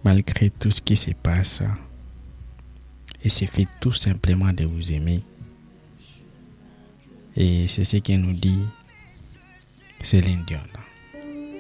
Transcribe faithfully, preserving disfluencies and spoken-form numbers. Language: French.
malgré tout ce qui se passe, il suffit tout simplement de vous aimer. Et c'est ce qu'il nous dit Céline Dion.